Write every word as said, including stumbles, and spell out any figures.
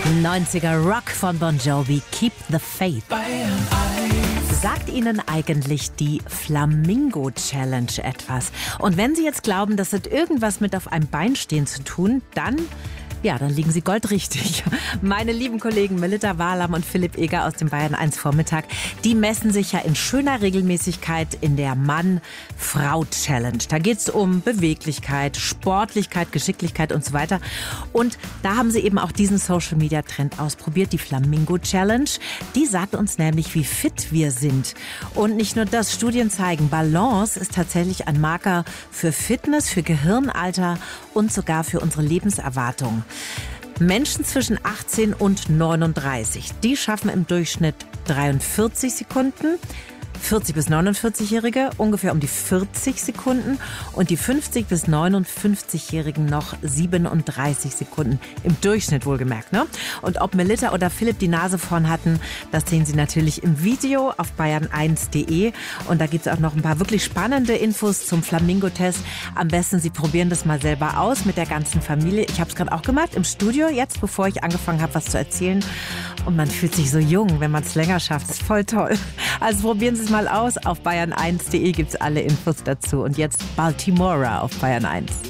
neunziger Rock von Bon Jovi, Keep the Faith. Sagt Ihnen eigentlich die Flamingo Challenge etwas? Und wenn Sie jetzt glauben, das hat irgendwas mit auf einem Bein stehen zu tun, dann... Ja, dann liegen Sie goldrichtig. Meine lieben Kollegen Melitta Wahlam und Philipp Eger aus dem Bayern eins Vormittag, die messen sich ja in schöner Regelmäßigkeit in der Mann-Frau-Challenge. Da geht es um Beweglichkeit, Sportlichkeit, Geschicklichkeit und so weiter. Und da haben sie eben auch diesen Social-Media-Trend ausprobiert, die Flamingo Challenge. Die sagt uns nämlich, wie fit wir sind. Und nicht nur das, Studien zeigen, Balance ist tatsächlich ein Marker für Fitness, für Gehirnalter und sogar für unsere Lebenserwartung. Menschen zwischen achtzehn und neununddreißig, die schaffen im Durchschnitt dreiundvierzig Sekunden. vierzig- bis neunundvierzig-Jährige ungefähr um die vierzig Sekunden und die fünfzig- bis neunundfünfzig-Jährigen noch siebenunddreißig Sekunden. Im Durchschnitt wohlgemerkt, ne? Und ob Melitta oder Philipp die Nase vorn hatten, das sehen Sie natürlich im Video auf bayern eins punkt de. Und da gibt es auch noch ein paar wirklich spannende Infos zum Flamingo-Test. Am besten Sie probieren das mal selber aus mit der ganzen Familie. Ich habe es gerade auch gemacht im Studio, jetzt bevor ich angefangen habe, was zu erzählen. Und man fühlt sich so jung, wenn man es länger schafft. Das ist voll toll. Also probieren Sie es mal aus. Auf bayern eins punkt de gibt es alle Infos dazu. Und jetzt Baltimora auf Bayern eins.